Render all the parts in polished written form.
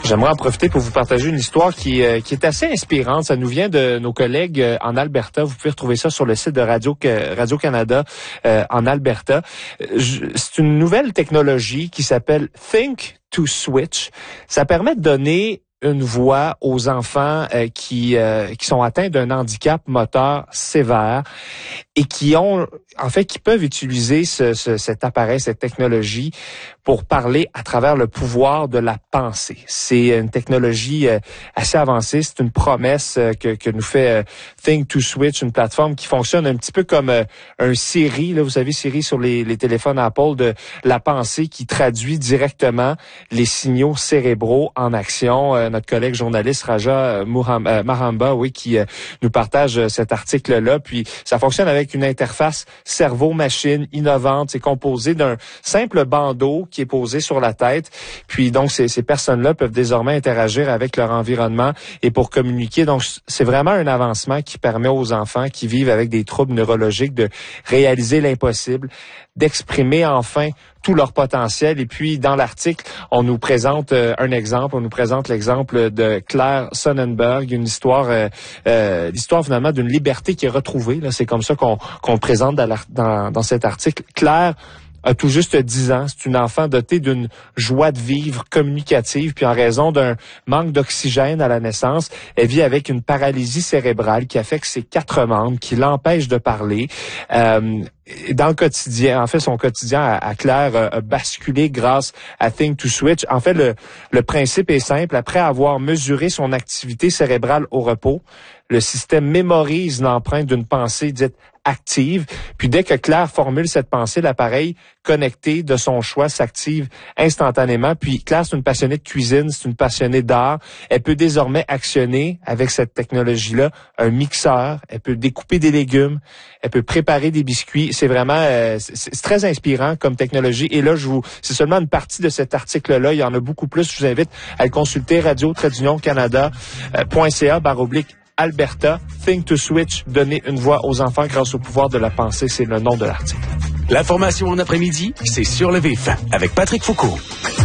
J'aimerais en profiter pour vous partager une histoire qui est assez inspirante. Ça nous vient de nos collègues en Alberta. Vous pouvez retrouver ça sur le site de Radio-Canada en Alberta. C'est une nouvelle technologie qui s'appelle Think to Switch. Ça permet de donner une voix aux enfants qui sont atteints d'un handicap moteur sévère et qui peuvent utiliser cet appareil, cette technologie pour parler à travers le pouvoir de la pensée. C'est une technologie assez avancée. C'est une promesse que nous fait Think to Switch, une plateforme qui fonctionne un petit peu comme un Siri. Là, vous savez, Siri sur les téléphones Apple, de la pensée qui traduit directement les signaux cérébraux en action. Notre collègue journaliste Raja Maramba, qui nous partage cet article-là. Puis ça fonctionne avec une interface cerveau-machine innovante. C'est composé d'un simple bandeau qui est posé sur la tête. Puis donc, ces personnes-là peuvent désormais interagir avec leur environnement et pour communiquer. Donc, c'est vraiment un avancement qui permet aux enfants qui vivent avec des troubles neurologiques de réaliser l'impossible, d'exprimer enfin tout leur potentiel. Et puis, dans l'article, on nous présente un exemple. On nous présente l'exemple de Claire Sonnenberg, une histoire, l'histoire finalement d'une liberté qui est retrouvée. Là, c'est comme ça qu'on présente dans cet article. Claire a tout juste 10 ans. C'est une enfant dotée d'une joie de vivre communicative. Puis en raison d'un manque d'oxygène à la naissance, elle vit avec une paralysie cérébrale qui affecte ses 4 membres, qui l'empêche de parler. Dans le quotidien, en fait, son quotidien à Claire a basculé grâce à Think to Switch. En fait, le principe est simple. Après avoir mesuré son activité cérébrale au repos, le système mémorise l'empreinte d'une pensée dite active. Puis dès que Claire formule cette pensée, l'appareil connecté de son choix s'active instantanément. Puis Claire, c'est une passionnée de cuisine, c'est une passionnée d'art. Elle peut désormais actionner avec cette technologie-là un mixeur. Elle peut découper des légumes. Elle peut préparer des biscuits. C'est vraiment c'est très inspirant comme technologie. Et là, c'est seulement une partie de cet article-là. Il y en a beaucoup plus. Je vous invite à le consulter, radio-canada.ca/Alberta. Think to Switch, donner une voix aux enfants grâce au pouvoir de la pensée, c'est le nom de l'article. L'information en après-midi, c'est Sur le vif avec Patrick Foucault.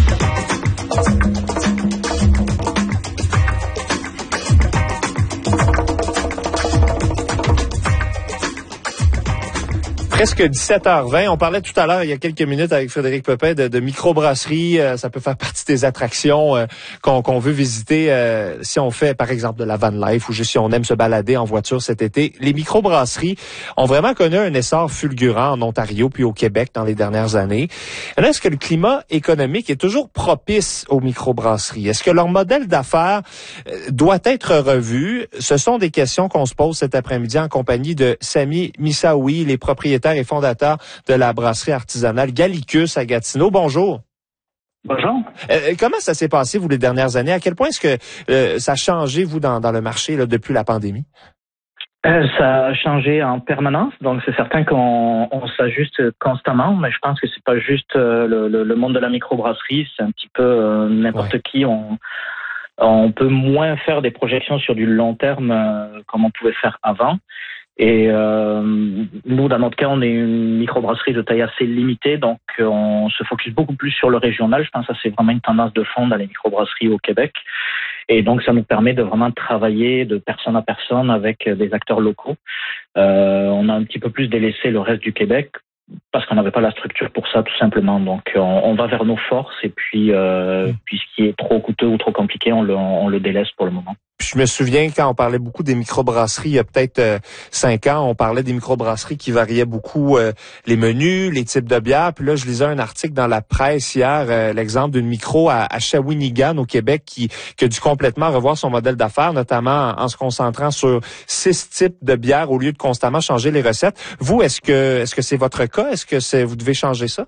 Presque 17h20. On parlait tout à l'heure, il y a quelques minutes, avec Frédéric Pepin de microbrasserie. Ça peut faire partie des attractions qu'on veut visiter si on fait, par exemple, de la van life ou juste si on aime se balader en voiture cet été. Les microbrasseries ont vraiment connu un essor fulgurant en Ontario puis au Québec dans les dernières années. Alors, est-ce que le climat économique est toujours propice aux microbrasseries? Est-ce que leur modèle d'affaires doit être revu? Ce sont des questions qu'on se pose cet après-midi en compagnie de Sami Missaoui, les propriétaires et fondateur de la brasserie artisanale Gallicus à Gatineau. Bonjour. Bonjour. Comment ça s'est passé, vous, les dernières années? À quel point est-ce que ça a changé, vous, dans le marché là, depuis la pandémie? Ça a changé en permanence, donc c'est certain qu'on s'ajuste constamment, mais je pense que c'est pas juste le monde de la microbrasserie, c'est un petit peu n'importe qui. On peut moins faire des projections sur du long terme comme on pouvait faire avant. Et nous, dans notre cas, on est une microbrasserie de taille assez limitée, donc on se focus beaucoup plus sur le régional. Je pense que ça, c'est vraiment une tendance de fond dans les microbrasseries au Québec. Et donc, ça nous permet de vraiment travailler de personne à personne avec des acteurs locaux. On a un petit peu plus délaissé le reste du Québec parce qu'on n'avait pas la structure pour ça, tout simplement. Donc, on va vers nos forces et puis ce qui est trop coûteux ou trop compliqué, on le délaisse pour le moment. Je me souviens quand on parlait beaucoup des microbrasseries il y a peut-être 5 ans, on parlait des microbrasseries qui variaient beaucoup les menus, les types de bières. Puis là, je lisais un article dans la presse hier, l'exemple d'une micro à Shawinigan au Québec qui a dû complètement revoir son modèle d'affaires, notamment en se concentrant sur 6 types de bières au lieu de constamment changer les recettes. Vous, est-ce que c'est votre cas? Est-ce que vous devez changer ça?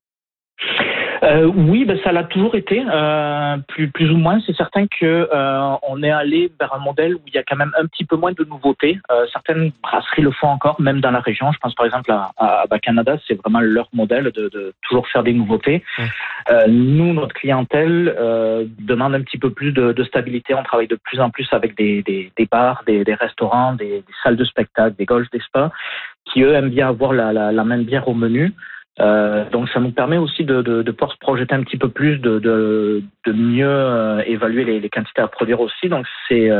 Oui, ça l'a toujours été, plus ou moins. C'est certain que on est allé vers un modèle où il y a quand même un petit peu moins de nouveautés. Certaines brasseries le font encore, même dans la région. Je pense par exemple à Canada, c'est vraiment leur modèle de toujours faire des nouveautés. Nous, notre clientèle demande un petit peu plus de stabilité. On travaille de plus en plus avec des bars, des restaurants, des salles de spectacle, des golfs, des spas, qui eux aiment bien avoir la même bière au menu. Donc ça nous permet aussi de pouvoir se projeter un petit peu plus, de mieux évaluer les quantités à produire aussi. Donc c'est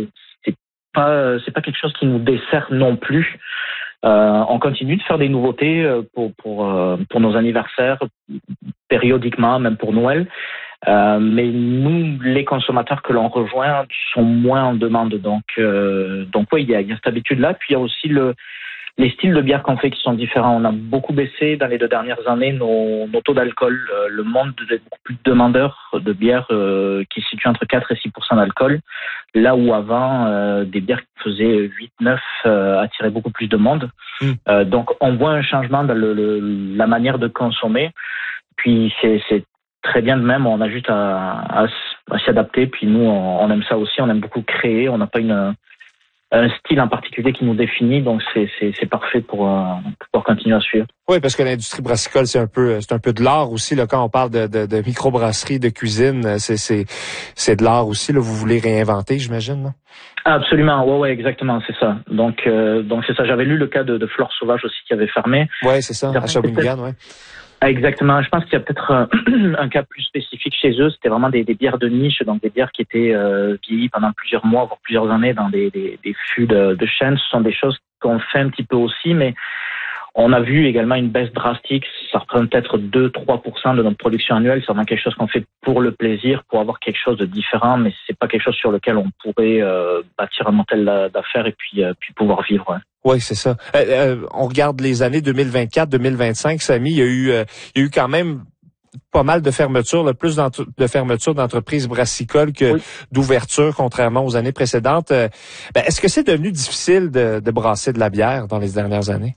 pas quelque chose qui nous dessert non plus. On continue de faire des nouveautés pour nos anniversaires, périodiquement, même pour Noël. Mais nous, les consommateurs que l'on rejoint sont moins en demande. Donc oui, il y a cette habitude-là. Puis il y a aussi les styles de bière qu'on fait qui sont différents. On a beaucoup baissé dans les 2 dernières années nos taux d'alcool. Le monde est beaucoup plus demandeur de bières qui se situent entre 4 et 6% d'alcool. Là où avant, des bières qui faisaient 8-9 attiraient beaucoup plus de monde. Donc on voit un changement dans la manière de consommer. Puis c'est très bien de même, on a juste à s'y adapter. Puis nous, on aime ça aussi, on aime beaucoup créer. On n'a pas un style en particulier qui nous définit, donc c'est parfait pour pouvoir continuer à suivre. Oui, parce que l'industrie brassicole, c'est un peu de l'art aussi, là, quand on parle de microbrasserie, de cuisine, c'est de l'art aussi, là, vous voulez réinventer, j'imagine, non? Absolument, ouais, exactement, c'est ça. Donc c'est ça, j'avais lu le cas de Flore Sauvage aussi qui avait fermé. Ouais, c'est ça, à Shawinigan, ouais. Exactement. Je pense qu'il y a peut-être un cas plus spécifique chez eux. C'était vraiment des bières de niche, donc des bières qui étaient vieillies pendant plusieurs mois, voire plusieurs années dans des fûts de chêne. Ce sont des choses qu'on fait un petit peu aussi, mais on a vu également une baisse drastique. Ça représente peut-être 2-3% de notre production annuelle. C'est vraiment quelque chose qu'on fait pour le plaisir, pour avoir quelque chose de différent, mais c'est pas quelque chose sur lequel on pourrait bâtir un modèle d'affaires et puis pouvoir vivre. Ouais. Oui, c'est ça. On regarde les années 2024-2025, Samy, il y a eu quand même pas mal de fermetures, plus de fermetures d'entreprises brassicoles que d'ouvertures, contrairement aux années précédentes. Est-ce que c'est devenu difficile de brasser de la bière dans les dernières années?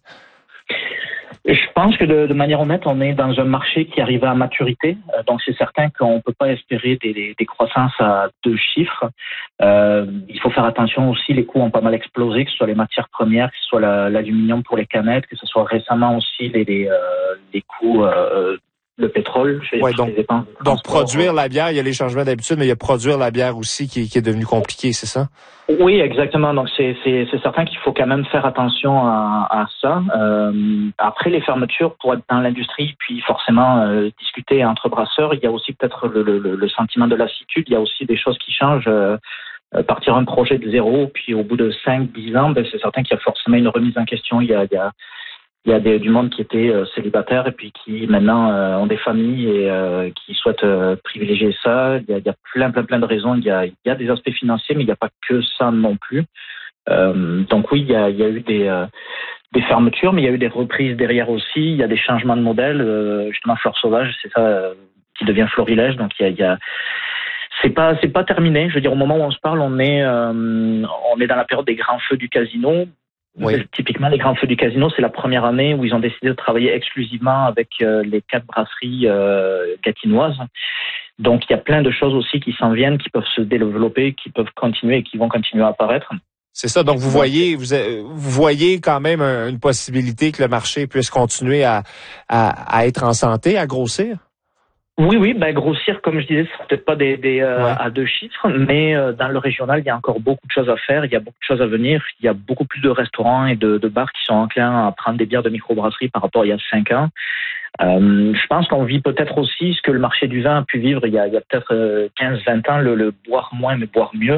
Je pense que de manière honnête, on est dans un marché qui arrive à maturité. Donc, c'est certain qu'on ne peut pas espérer des croissances à 2 chiffres. Il faut faire attention aussi, les coûts ont pas mal explosé, que ce soit les matières premières, que ce soit l'aluminium pour les canettes, que ce soit récemment aussi les coûts le pétrole. Donc produire la bière, il y a les changements d'habitude, mais il y a produire la bière aussi qui est devenu compliqué, c'est ça? Oui, exactement. Donc c'est certain qu'il faut quand même faire attention à ça. Après les fermetures, pour être dans l'industrie, puis forcément discuter entre brasseurs, il y a aussi peut-être le sentiment de lassitude. Il y a aussi des choses qui changent. Partir un projet de zéro, puis au bout de 5-10 ans, c'est certain qu'il y a forcément une remise en question. Il y a du monde qui était célibataire et puis qui maintenant ont des familles et qui souhaitent privilégier ça. Il y a plein de raisons. Il y a des aspects financiers, mais il n'y a pas que ça non plus. Donc oui, il y a eu des fermetures, mais il y a eu des reprises derrière aussi. Il y a des changements de modèle. Justement, Flore Sauvage, c'est ça qui devient Florilège. Donc c'est pas terminé. Je veux dire, au moment où on se parle, on est dans la période des grands feux du casino. Oui. Typiquement, les grands feux du casino, c'est la première année où ils ont décidé de travailler exclusivement avec les 4 brasseries gatinoises. Donc, il y a plein de choses aussi qui s'en viennent, qui peuvent se développer, qui peuvent continuer et qui vont continuer à apparaître. C'est ça. Donc, vous voyez quand même une possibilité que le marché puisse continuer à être en santé, à grossir? Oui, grossir, comme je disais, ce sera peut-être pas à 2 chiffres, mais dans le régional, il y a encore beaucoup de choses à faire, il y a beaucoup de choses à venir, il y a beaucoup plus de restaurants et de bars qui sont enclins à prendre des bières de microbrasserie par rapport à il y a 5 ans. Je pense qu'on vit peut-être aussi ce que le marché du vin a pu vivre il y a peut-être 15-20 ans, le boire moins mais boire mieux.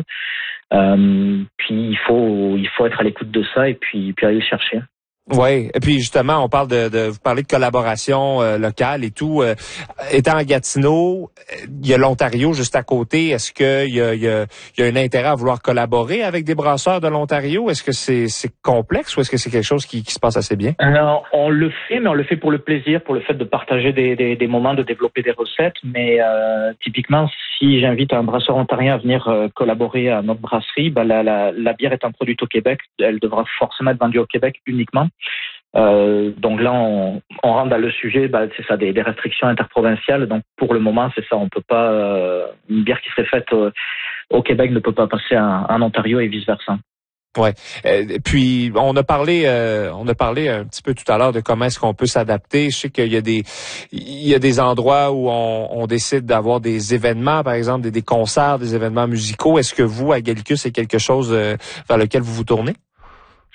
Puis il faut être à l'écoute de ça et puis aller le chercher. Oui, et puis justement, on parle vous parlez de collaboration locale et tout. Étant à Gatineau, il y a l'Ontario juste à côté. Est-ce qu'il y a un intérêt à vouloir collaborer avec des brasseurs de l'Ontario? Est-ce que c'est complexe ou est-ce que c'est quelque chose qui se passe assez bien? Alors, on le fait, mais on le fait pour le plaisir, pour le fait de partager des moments, de développer des recettes. Mais typiquement, si j'invite un brasseur ontarien à venir collaborer à notre brasserie, la bière est un produit au Québec. Elle devra forcément être vendue au Québec uniquement. Donc là, on rentre dans le sujet, c'est ça, des restrictions interprovinciales. Donc pour le moment, c'est ça, on peut pas une bière qui serait faite au Québec ne peut pas passer en Ontario et vice versa. Ouais. Puis on a parlé un petit peu tout à l'heure de comment est-ce qu'on peut s'adapter. Je sais qu'il y a des endroits où on décide d'avoir des événements, par exemple des concerts, des événements musicaux. Est-ce que vous, à Gallicus, c'est quelque chose vers lequel vous vous tournez?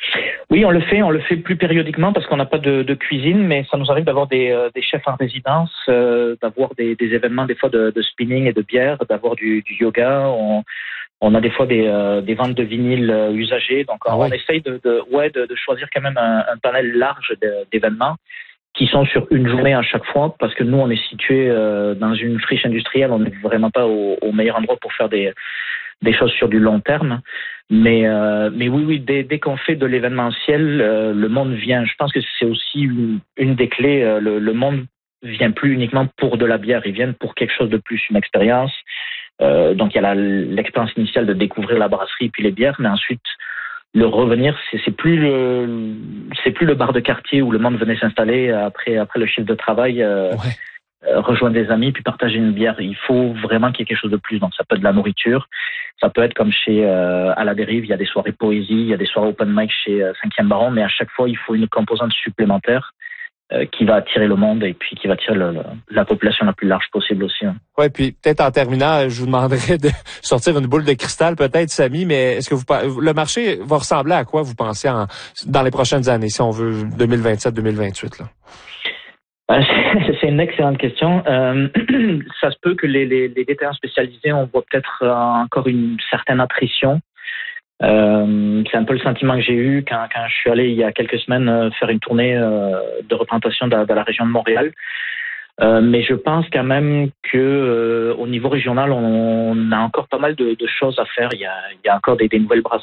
Oui, on le fait plus périodiquement parce qu'on n'a pas de cuisine, mais ça nous arrive d'avoir des chefs en résidence, d'avoir des événements des fois de spinning et de bière, d'avoir du yoga. On a des fois des ventes de vinyles usagés, donc on essaye de choisir quand même un panel large d'événements qui sont sur une journée à chaque fois, parce que nous on est situé dans une friche industrielle, on n'est vraiment pas au meilleur endroit pour faire des choses sur du long terme. Mais oui, dès qu'on fait de l'événementiel, le monde vient. Je pense que c'est aussi une des clés. Le monde vient plus uniquement pour de la bière, ils viennent pour quelque chose de plus, une expérience. Donc il y a l'expérience initiale de découvrir la brasserie puis les bières, mais ensuite le revenir, c'est plus le bar de quartier où le monde venait s'installer après le chiffre de travail. Rejoindre des amis puis partager une bière. Il faut vraiment qu'il y ait quelque chose de plus. Donc ça peut être de la nourriture, ça peut être comme chez À la Dérive, il y a des soirées poésie, il y a des soirées open mic chez 5e Baron, mais à chaque fois il faut une composante supplémentaire qui va attirer le monde et puis qui va attirer la population la plus large possible aussi. Hein. Ouais, puis peut-être en terminant, je vous demanderais de sortir une boule de cristal peut-être, Samy, mais est-ce que le marché va ressembler à quoi vous pensez dans les prochaines années, si on veut 2027-2028 là? C'est une excellente question. Ça se peut que les détaillants spécialisés, on voit peut-être encore une certaine attrition. C'est un peu le sentiment que j'ai eu quand je suis allé il y a quelques semaines faire une tournée de représentation de la région de Montréal. Mais je pense quand même que au niveau régional, on a encore pas mal de choses à faire. Il y a encore des nouvelles brasseries